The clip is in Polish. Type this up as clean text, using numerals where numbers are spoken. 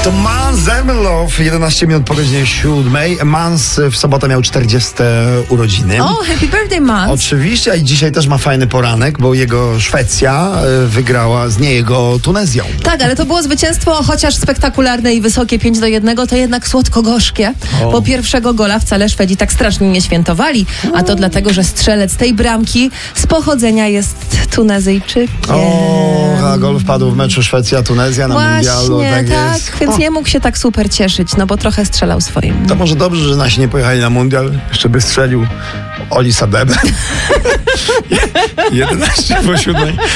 To Mans Zemlow, 11 minut po godzinie 7. Mans w sobotę miał 40 urodziny. O, happy birthday, Mans. Oczywiście, i dzisiaj też ma fajny poranek, bo jego Szwecja wygrała z jego Tunezją. Tak, ale to było zwycięstwo chociaż spektakularne i wysokie 5-1, to jednak słodko-gorzkie. Bo pierwszego gola wcale Szwedzi tak strasznie nie świętowali, a to dlatego, że strzelec tej bramki z pochodzenia jest Tunezyjczykiem. A gol wpadł w meczu Szwecja-Tunezja na mundialu. Właśnie, tak, jest. więc nie mógł się tak super cieszyć, no bo trochę strzelał swoim. To może dobrze, że nasi nie pojechali na mundial. Jeszcze by strzelił Oli Sadebe. 11 po 7.